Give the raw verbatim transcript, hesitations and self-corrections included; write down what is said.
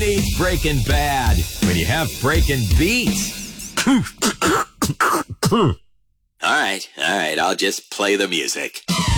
need Breaking Bad when you have Breaking Beats? All right, all right, I'll just play the music.